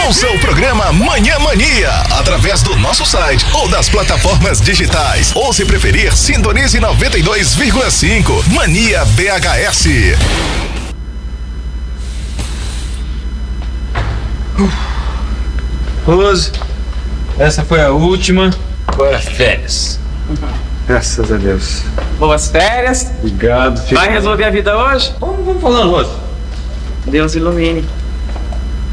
Ouça o programa Manhã Mania através do nosso site ou das plataformas digitais. Ou, se preferir, sintonize 92,5 Mania BHS. Rose, essa foi a última. Agora férias. Graças a Deus. Boas férias. Obrigado, filho. Vai resolver a vida hoje? Vamos falando, Rose. Deus ilumine.